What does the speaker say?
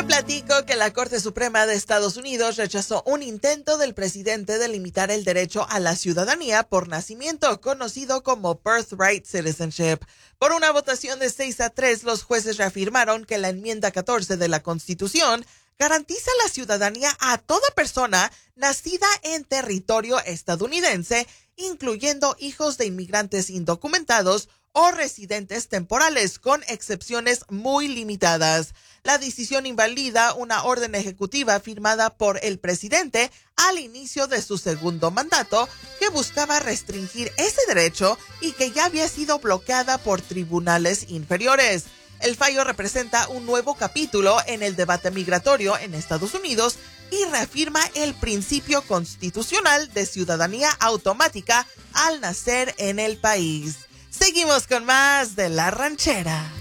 Te platico que la Corte Suprema de Estados Unidos rechazó un intento del presidente de limitar el derecho a la ciudadanía por nacimiento, conocido como Birthright Citizenship. Por una votación de 6-3, los jueces reafirmaron que la enmienda 14 de la Constitución garantiza la ciudadanía a toda persona nacida en territorio estadounidense, incluyendo hijos de inmigrantes indocumentados o residentes temporales, con excepciones muy limitadas. La decisión invalida una orden ejecutiva firmada por el presidente al inicio de su segundo mandato que buscaba restringir ese derecho y que ya había sido bloqueada por tribunales inferiores. El fallo representa un nuevo capítulo en el debate migratorio en Estados Unidos y reafirma el principio constitucional de ciudadanía automática al nacer en el país. Seguimos con más de La Ranchera.